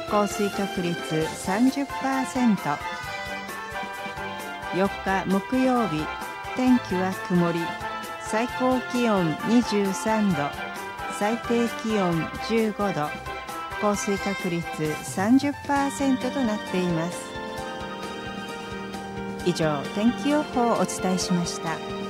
降水確率 30%。 4日木曜日、天気は曇り、最高気温23度、最低気温15度、降水確率 30% となっています。以上、天気予報をお伝えしました。